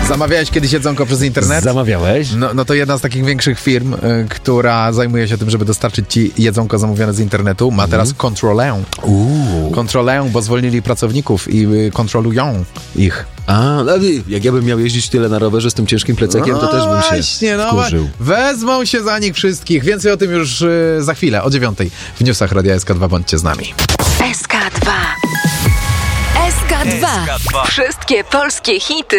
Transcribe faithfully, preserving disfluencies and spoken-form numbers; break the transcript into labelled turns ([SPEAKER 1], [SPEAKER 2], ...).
[SPEAKER 1] Zamawiałeś kiedyś jedzonko przez internet?
[SPEAKER 2] Zamawiałeś?
[SPEAKER 1] No, no to jedna z takich większych firm, y, która zajmuje się tym, żeby dostarczyć ci jedzonko zamówione z internetu, ma teraz
[SPEAKER 2] Mhm.
[SPEAKER 1] kontrolę.
[SPEAKER 2] Uuu.
[SPEAKER 1] Kontrolę, bo zwolnili pracowników i y, kontrolują ich.
[SPEAKER 2] A, no, jak ja bym miał jeździć tyle na rowerze z tym ciężkim plecakiem, to też bym się
[SPEAKER 1] właśnie, no
[SPEAKER 2] wkurzył.
[SPEAKER 1] Wezmą się za nich wszystkich. Więcej o tym już y, za chwilę, o dziewiątej w newsach Radia S K dwa. Bądźcie z nami.
[SPEAKER 3] S K dwa. S K dwa. Wszystkie polskie hity.